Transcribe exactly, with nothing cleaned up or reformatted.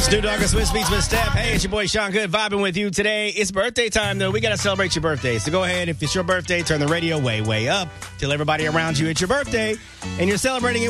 Snoop Dogg and Swiss Beats with Steph. Hey, it's your boy Sean Good vibing with you today. It's birthday time, though. We got to celebrate your birthday. So go ahead. If it's your birthday, turn the radio way, way up. Tell everybody around you it's your birthday. And you're celebrating it